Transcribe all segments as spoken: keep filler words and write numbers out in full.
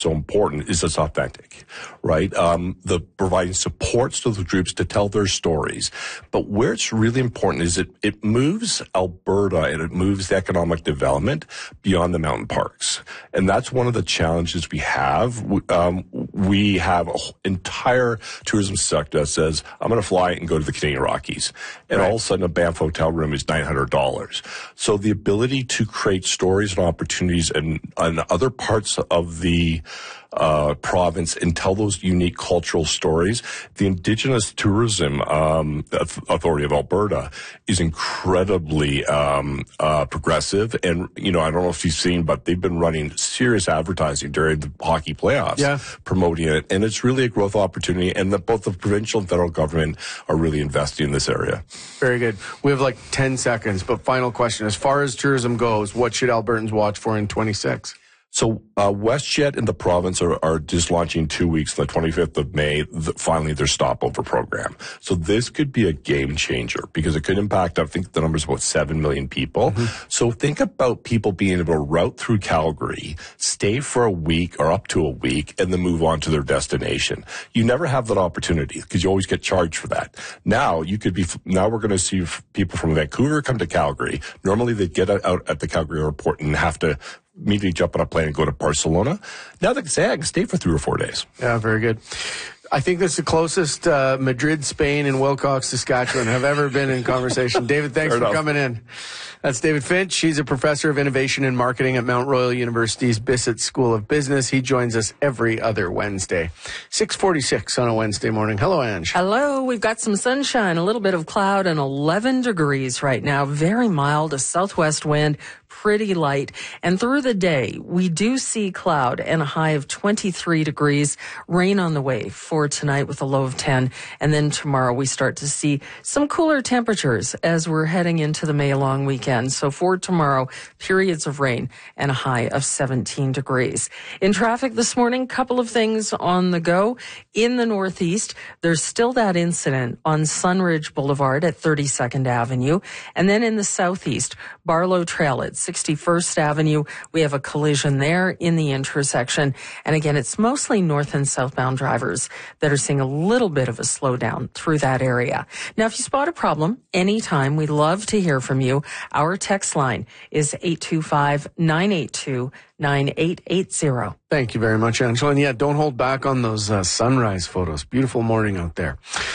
so important is it's authentic, right? Um, the providing supports to the groups to tell their stories. But where it's really important is it, it moves Alberta and it moves the economic development beyond the mountain parks. And that's one of the challenges we have. Um, we have an entire tourism sector that says, I'm going to fly and go to the Canadian Rockies. And right. all of a sudden a Banff hotel room is nine hundred dollars. So the ability to create stories and opportunities in, in other parts of the uh, province and tell those unique cultural stories. The Indigenous Tourism um, Authority of Alberta is incredibly um, uh, progressive. And, you know, I don't know if you've seen, but they've been running serious advertising during the hockey playoffs, yeah. promoting it. And it's really a growth opportunity. And the, both the provincial and federal government are really investing in this area. Very good. We have like ten seconds, but final question. As far as tourism goes, what should Albertans watch for in twenty-six? So uh, WestJet and the province are, are just launching two weeks, the twenty-fifth of May, the, finally their stopover program. So this could be a game changer because it could impact, I think the number's about seven million people. Mm-hmm. So think about people being able to route through Calgary, stay for a week or up to a week, and then move on to their destination. You never have that opportunity because you always get charged for that. Now you could be, now we're going to see people from Vancouver come to Calgary. Normally they'd get out at the Calgary airport and have to immediately jump on a plane and go to Barcelona. Now they can say, I can stay for three or four days. Yeah, very good. I think that's the closest uh, Madrid, Spain, and Wilcox, Saskatchewan have ever been in conversation. David, thanks Fair for enough. coming in. That's David Finch. He's a professor of innovation and marketing at Mount Royal University's Bissett School of Business. He joins us every other Wednesday. six forty-six on a Wednesday morning. Hello, Ange. Hello. We've got some sunshine, a little bit of cloud, and eleven degrees right now. Very mild, a southwest wind, pretty light. And through the day, we do see cloud and a high of twenty-three degrees. Rain on the way for tonight with a low of ten. And then tomorrow we start to see some cooler temperatures as we're heading into the May long weekend. So for tomorrow, periods of rain and a high of seventeen degrees. In traffic this morning, couple of things on the go. In the Northeast, there's still that incident on Sunridge Boulevard at thirty-second Avenue. And then in the Southeast, Barlow Trail at sixty-first Avenue, we have a collision there in the intersection. And again, it's mostly north and southbound drivers that are seeing a little bit of a slowdown through that area. Now, if you spot a problem anytime, we'd love to hear from you. Our text line is eight two five, nine eight two, nine eight eight zero. Thank you very much, Angela. And yeah, don't hold back on those uh, sunrise photos. Beautiful morning out there.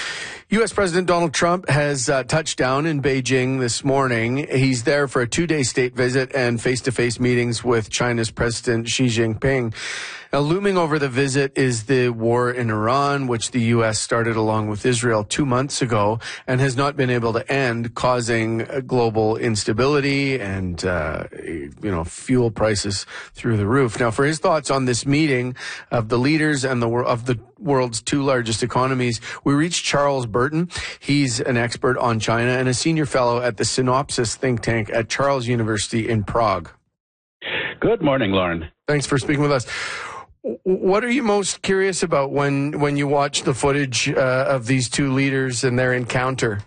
U S President Donald Trump has uh, touched down in Beijing this morning. He's there for a two-day state visit and face-to-face meetings with China's President Xi Jinping. Now, looming over the visit is the war in Iran, which the U S started along with Israel two months ago and has not been able to end, causing global instability and, uh, you know, fuel prices through the roof. Now, for his thoughts on this meeting of the leaders and the of the world's two largest economies, we reached Charles Burton. He's an expert on China and a senior fellow at the Synopsis think tank at Charles University in Prague. Good morning, Lauren. Thanks for speaking with us. What are you most curious about when, when you watch the footage uh, of these two leaders and their encounter?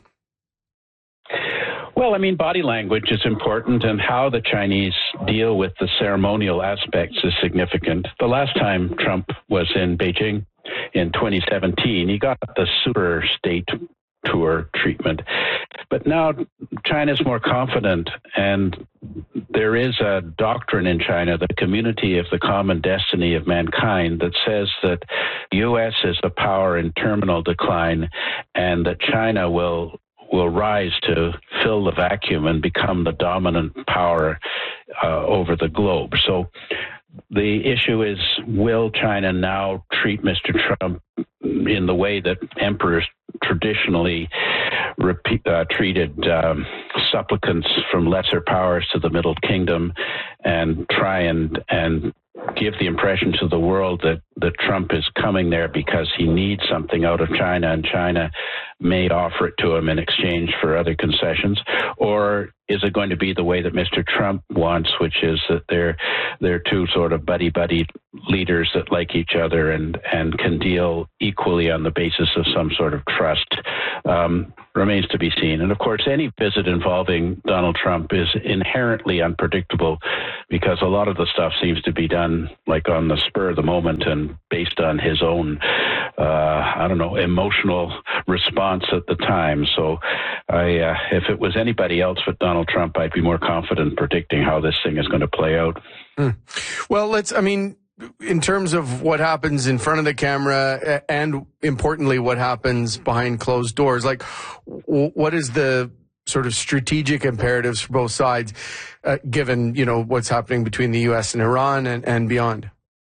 Well, I mean, body language is important, and how the Chinese deal with the ceremonial aspects is significant. The last time Trump was in Beijing in twenty seventeen, he got the super state tour treatment. But now China's more confident, and there is a doctrine in China, the community of the common destiny of mankind, that says that the U S is a power in terminal decline and that China will will rise to fill the vacuum and become the dominant power uh, over the globe. So the issue is, will China now treat Mister Trump in the way that emperors traditionally repeat, uh, treated um, supplicants from lesser powers to the Middle Kingdom, and try and and give the impression to the world that, that Trump is coming there because he needs something out of China and China may offer it to him in exchange for other concessions? Or is it going to be the way that Mister Trump wants, which is that they're they're two sort of buddy-buddy leaders that like each other and, and can deal equally on the basis of some sort of trust? Um, remains to be seen. And of course, any visit involving Donald Trump is inherently unpredictable because a lot of the stuff seems to be done like on the spur of the moment and based on his own, uh, I don't know, emotional response at the time. So I, uh, if it was anybody else but Donald Trump, I'd be more confident predicting how this thing is going to play out. Mm. Well, let's, I mean, in terms of what happens in front of the camera and importantly, what happens behind closed doors, like what is the sort of strategic imperatives for both sides, uh, given, you know, what's happening between the U S and Iran and, and beyond?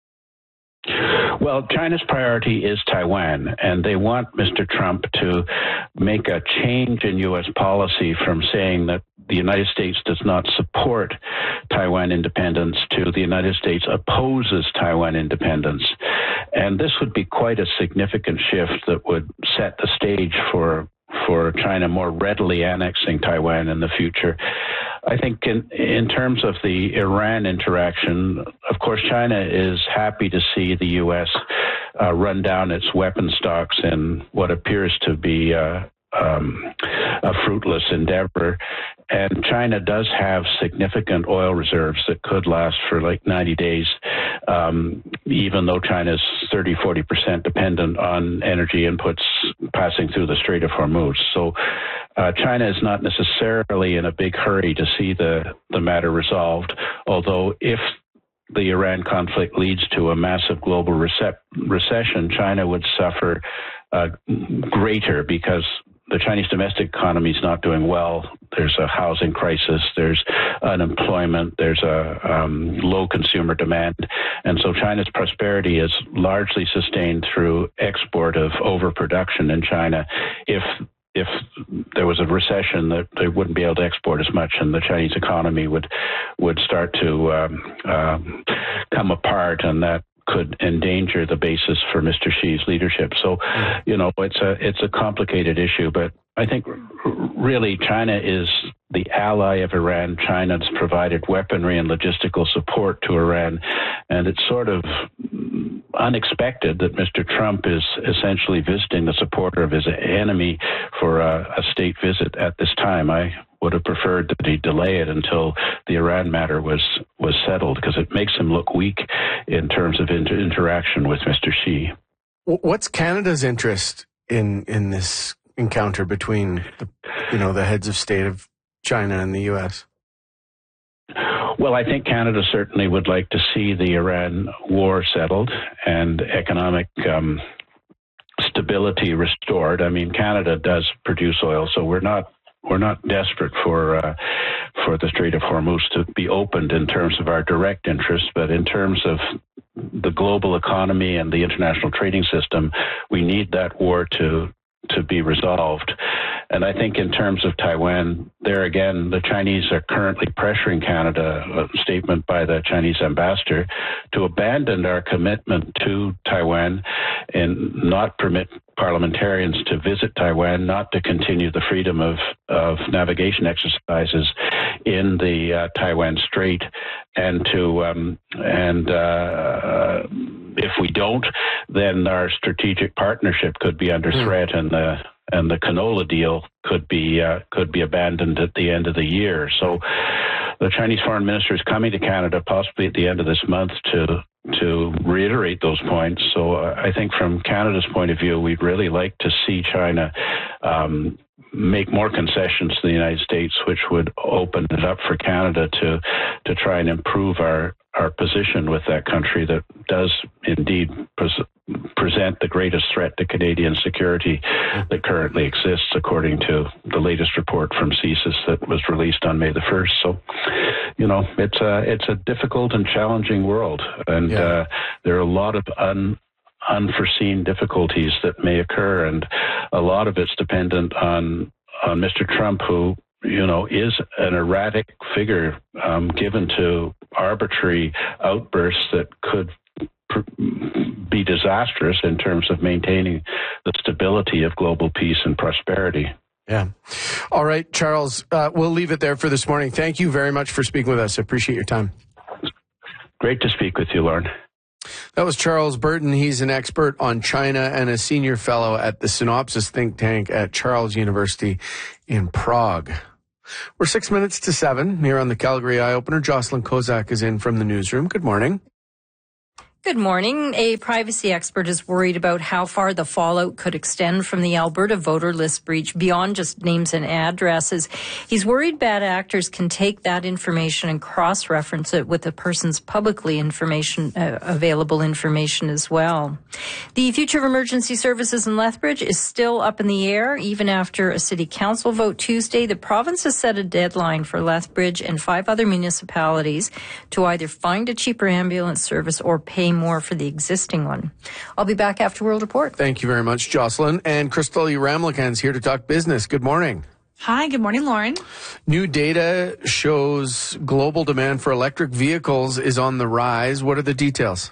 Well, China's priority is Taiwan, and they want Mister Trump to make a change in U S policy from saying that the United States does not support Taiwan independence to the United States opposes Taiwan independence. And this would be quite a significant shift that would set the stage for for China more readily annexing Taiwan in the future. I think in, in terms of the Iran interaction, of course, China is happy to see the U S uh, run down its weapon stocks in what appears to be uh, um, a fruitless endeavor. And China does have significant oil reserves that could last for like ninety days, um, even though China's thirty, forty percent dependent on energy inputs passing through the Strait of Hormuz. So uh, China is not necessarily in a big hurry to see the, the matter resolved, although if the Iran conflict leads to a massive global recep- recession, China would suffer uh, greater because the Chinese domestic economy is not doing well. There's a housing crisis. There's unemployment. There's a um, low consumer demand. And so China's prosperity is largely sustained through export of overproduction in China. If if there was a recession, that they wouldn't be able to export as much, and the Chinese economy would would start to um, um, come apart, and that could endanger the basis for Mister Xi's leadership. So, you know, it's a it's a complicated issue, but I think really China is the ally of Iran. China's provided weaponry and logistical support to Iran, and it's sort of unexpected that Mister Trump is essentially visiting the supporter of his enemy for a, a state visit at this time. I would have preferred that he delay it until the Iran matter was, was settled, because it makes him look weak in terms of inter- interaction with Mister Xi. What's Canada's interest in in this encounter between the, you know, the heads of state of China and the U S? Well, I think Canada certainly would like to see the Iran war settled and economic um, stability restored. I mean, Canada does produce oil, so we're not We're not desperate for uh, for the Strait of Hormuz to be opened in terms of our direct interests, but in terms of the global economy and the international trading system, we need that war to to be resolved. And I think in terms of Taiwan, there again, the Chinese are currently pressuring Canada, a statement by the Chinese ambassador, to abandon our commitment to Taiwan and not permit parliamentarians to visit Taiwan, not to continue the freedom of, of navigation exercises in the uh, Taiwan Strait, and to um, and uh, if we don't, then our strategic partnership could be under mm. threat, and the and the canola deal could be uh, could be abandoned at the end of the year. So the Chinese foreign minister is coming to Canada possibly at the end of this month to to reiterate those points. So uh, I think from Canada's point of view, we'd really like to see China um, make more concessions to the United States, which would open it up for Canada to to try and improve our, our position with that country that does indeed pres- present the greatest threat to Canadian security that currently exists, according to the latest report from C S I S that was released on May the first. So, you know, it's a, it's a difficult and challenging world, and yeah. uh, there are a lot of un unforeseen difficulties that may occur, and a lot of it's dependent on on Mister Trump, who, you know, is an erratic figure, um, given to arbitrary outbursts that could pr- be disastrous in terms of maintaining the stability of global peace and prosperity. Yeah. All right, Charles, uh, we'll leave it there for this morning. Thank you very much for speaking with us. I appreciate your time. Great to speak with you, Lauren. That was Charles Burton. He's an expert on China and a senior fellow at the Synopsis think tank at Charles University in Prague. We're six minutes to seven here on the Calgary Eye Opener. Jocelyn Kozak is in from the newsroom. Good morning. Good morning. A privacy expert is worried about how far the fallout could extend from the Alberta voter list breach beyond just names and addresses. He's worried bad actors can take that information and cross-reference it with the person's publicly information uh, available information as well. The future of emergency services in Lethbridge is still up in the air. Even after a city council vote Tuesday, the province has set a deadline for Lethbridge and five other municipalities to either find a cheaper ambulance service or pay more for the existing one. I'll be back after World Report. Thank you very much, Jocelyn. And Crystal Ramlikan's here to talk business. Good morning. Hi, good morning, Lauren. New data shows global demand for electric vehicles is on the rise. What are the details?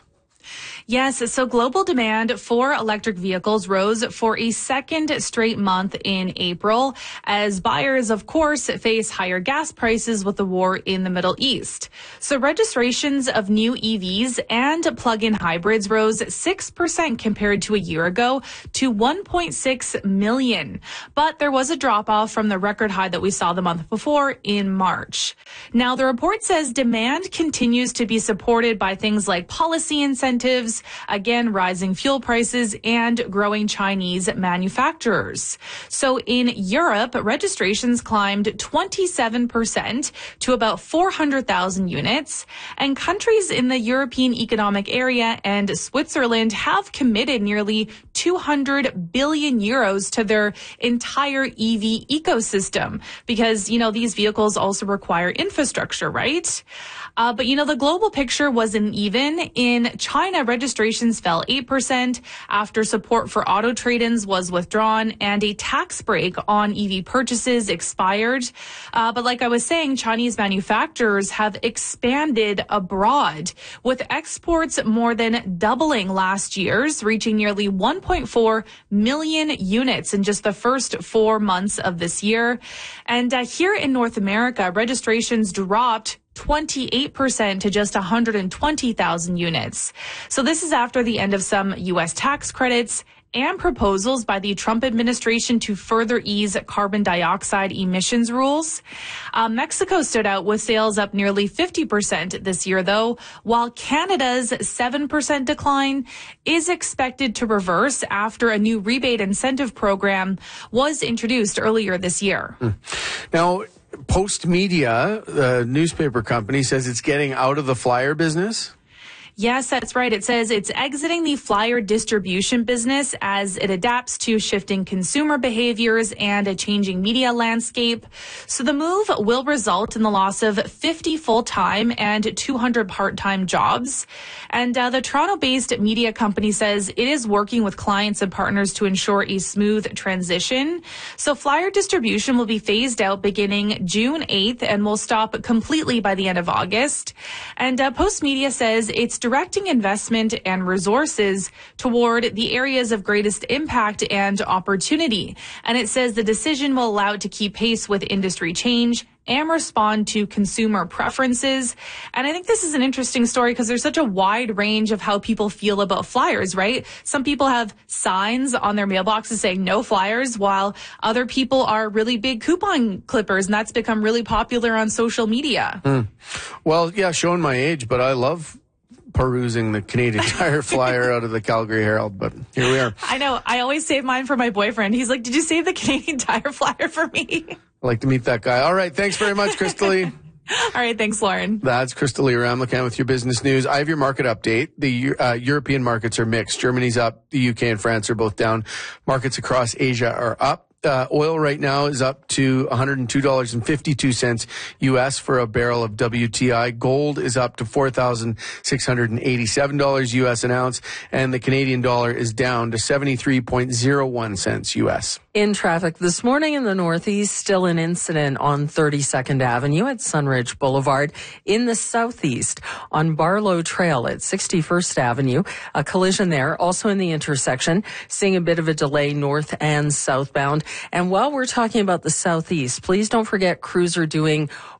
Yes, so global demand for electric vehicles rose for a second straight month in April as buyers, of course, face higher gas prices with the war in the Middle East. So registrations of new E Vs and plug-in hybrids rose six percent compared to a year ago to one point six million. But there was a drop-off from the record high that we saw the month before in March. Now, the report says demand continues to be supported by things like policy incentives, again, rising fuel prices, and growing Chinese manufacturers. So in Europe, registrations climbed twenty-seven percent to about four hundred thousand units, and countries in the European Economic Area and Switzerland have committed nearly two hundred billion euros to their entire E V ecosystem because, you know, these vehicles also require infrastructure, right? Uh, but, you know, the global picture wasn't even. In China, registrations fell eight percent after support for auto trade-ins was withdrawn and a tax break on E V purchases expired. Uh, but like I was saying, Chinese manufacturers have expanded abroad, with exports more than doubling last year's, reaching nearly one point four million units in just the first four months of this year. And uh, here in North America, registrations dropped twenty-eight percent to just one hundred twenty thousand units. So this is after the end of some U S tax credits and proposals by the Trump administration to further ease carbon dioxide emissions rules. Uh, Mexico stood out with sales up nearly fifty percent this year, though, while Canada's seven percent decline is expected to reverse after a new rebate incentive program was introduced earlier this year. Mm. Now, Post Media, the newspaper company, says it's getting out of the flyer business. Yes, that's right. It says it's exiting the flyer distribution business as it adapts to shifting consumer behaviors and a changing media landscape. So the move will result in the loss of fifty full-time and two hundred part-time jobs. And uh, the Toronto-based media company says it is working with clients and partners to ensure a smooth transition. So flyer distribution will be phased out beginning June eighth and will stop completely by the end of August. And uh, Post Media says it's directing investment and resources toward the areas of greatest impact and opportunity. And it says the decision will allow it to keep pace with industry change and respond to consumer preferences. And I think this is an interesting story because there's such a wide range of how people feel about flyers, right? Some people have signs on their mailboxes saying no flyers, while other people are really big coupon clippers, and that's become really popular on social media. Mm. Well, yeah, showing my age, but I love perusing the Canadian Tire flyer out of the Calgary Herald, but here we are. I know. I always save mine for my boyfriend. He's like, did you save the Canadian Tire flyer for me? I'd like to meet that guy. All right. Thanks very much, Crystal. All right. Thanks, Lauren. That's Crystal Ramlikan with your business news. I have your market update. The uh, European markets are mixed. Germany's up. The U K and France are both down. Markets across Asia are up. Uh, oil right now is up to one hundred two dollars and fifty-two cents U S for a barrel of W T I. Gold is up to four thousand six hundred eighty-seven dollars U S an ounce, and the Canadian dollar is down to seventy-three point zero one cents U S. In traffic this morning in the Northeast, still an incident on thirty-second Avenue at Sunridge Boulevard. In the Southeast, on Barlow Trail at sixty-first Avenue, a collision there. Also in the intersection, seeing a bit of a delay north and southbound. And while we're talking about the Southeast, please don't forget crews are doing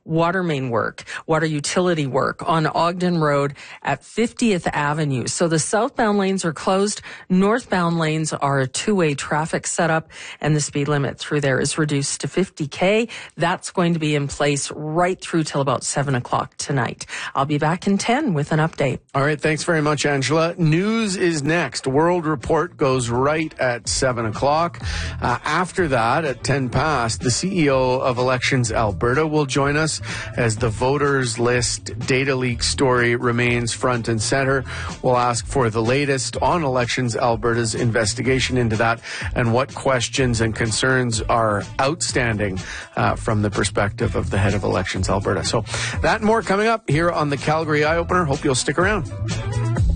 water main work, water utility work on Ogden Road at fiftieth Avenue. So the southbound lanes are closed. Northbound lanes are a two-way traffic setup, and the speed limit through there is reduced to fifty K. That's going to be in place right through till about seven o'clock tonight. I'll be back in ten with an update. All right. Thanks very much, Angela. News is next. World Report goes right at seven o'clock. Uh, after that, at ten past, the C E O of Elections Alberta will join us as the voters list data leak story remains front and center. We'll ask for the latest on Elections Alberta's investigation into that and what questions and concerns are outstanding uh, from the perspective of the head of Elections Alberta. So that and more coming up here on the Calgary Eye Opener. Hope you'll stick around.